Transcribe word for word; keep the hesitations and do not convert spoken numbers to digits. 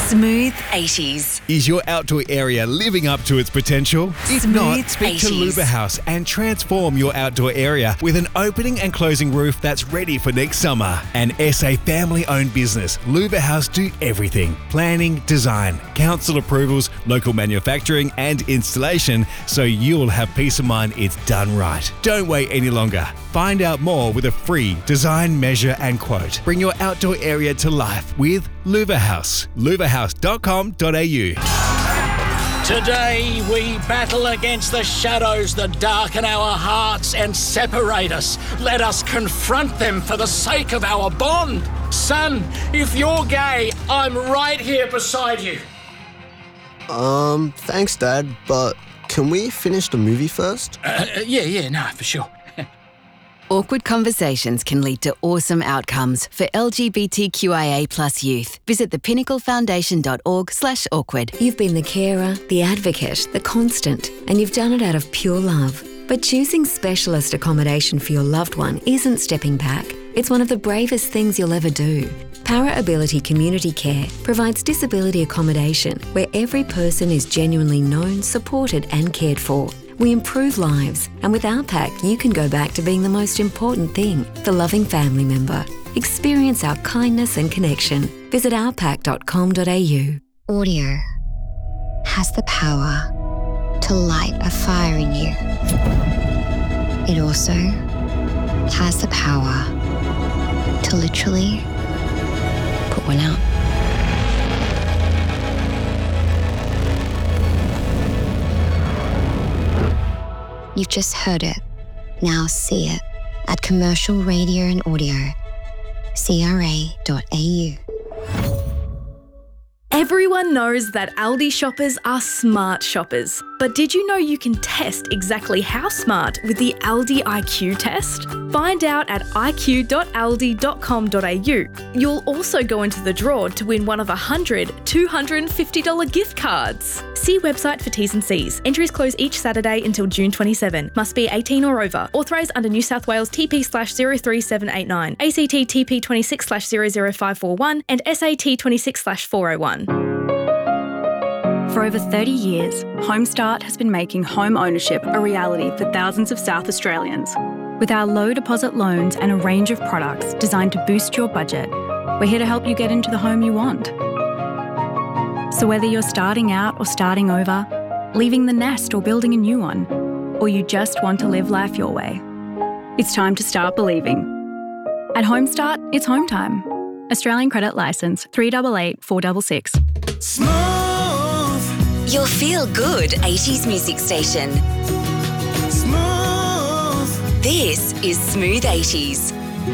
Smooth eighties. Is your outdoor area living up to its potential? If Smooth not, speak to eighties. Luba House and transform your outdoor area with an opening and closing roof that's ready for next summer. An S A family-owned business, Luba House do everything. Planning, design, council approvals, local manufacturing and installation, so you'll have peace of mind it's done right. Don't wait any longer. Find out more with a free design, measure and quote. Bring your outdoor area to life with Luba House. luba house dot com dot a u. Today we battle against the shadows that darken our hearts and separate us. Let us confront them for the sake of our bond. Son, if you're gay, I'm right here beside you. Um, thanks, Dad, but can we finish the movie first? Uh, yeah, yeah, no, for sure. Awkward conversations can lead to awesome outcomes for L G B T Q I A plus youth. Visit the pinnacle foundation dot org slash awkward. You've been the carer, the advocate, the constant, and you've done it out of pure love. But choosing specialist accommodation for your loved one isn't stepping back. It's one of the bravest things you'll ever do. Para Ability Community Care provides disability accommodation where every person is genuinely known, supported and cared for. We improve lives, and with our pack, you can go back to being the most important thing, the loving family member. Experience our kindness and connection. Visit our pack dot com dot a u. Audio has the power to light a fire in you. It also has the power to literally put one out. You've just heard it. Now see it at Commercial Radio and Audio, c r a dot a u. Everyone knows that Aldi shoppers are smart shoppers. But did you know you can test exactly how smart with the Aldi I Q test? Find out at i q dot aldi dot com dot a u. You'll also go into the draw to win one of one hundred two hundred fifty dollars gift cards. See website for T's and C's. Entries close each Saturday until June twenty-seventh. Must be eighteen or over. Authorised under New South Wales T P slash zero three seven eight nine, A C T T P twenty-six slash zero zero five four one and S A T twenty-six slash four oh one. For over thirty years, Homestart has been making home ownership a reality for thousands of South Australians. With our low deposit loans and a range of products designed to boost your budget, we're here to help you get into the home you want. So whether you're starting out or starting over, leaving the nest or building a new one, or you just want to live life your way, it's time to start believing. At Homestart, it's home time. Australian Credit Licence three eight eight four six six. Smooth. Your feel-good eighties music station. Smooth. This is Smooth eighties.